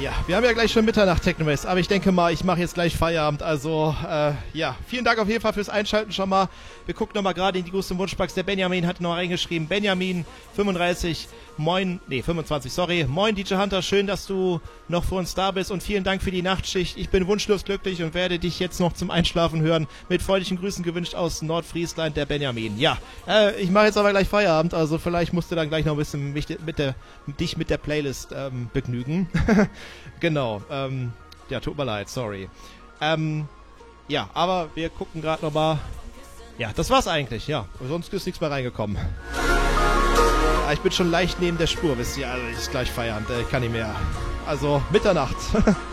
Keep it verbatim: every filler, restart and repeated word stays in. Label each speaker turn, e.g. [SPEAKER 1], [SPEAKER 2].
[SPEAKER 1] Ja, wir haben ja gleich schon Mitternacht, Technomess, aber ich denke mal, ich mache jetzt gleich Feierabend, also, äh, ja, vielen Dank auf jeden Fall fürs Einschalten schon mal. Wir gucken nochmal gerade in die Gusten Wunschbox. Der Benjamin hat noch reingeschrieben, Benjamin fünfunddreißig, moin, nee, fünfundzwanzig, sorry, moin D J Hunter, schön, dass du noch für uns da bist und vielen Dank für die Nachtschicht. Ich bin wunschlos glücklich und werde dich jetzt noch zum Einschlafen hören. Mit freundlichen Grüßen gewünscht aus Nordfriesland, der Benjamin. Ja, äh, ich mache jetzt aber gleich Feierabend, also vielleicht musst du dann gleich noch ein bisschen mich mit der, dich mit der Playlist ähm, begnügen. Genau, ähm, ja, tut mir leid, sorry. Ähm, ja, aber wir gucken gerade nochmal. Ja, das war's eigentlich, ja. Sonst ist nichts mehr reingekommen. Ja, ich bin schon leicht neben der Spur, wisst ihr, also ich ist gleich Feierabend, äh, kann nicht mehr. Also, Mitternacht.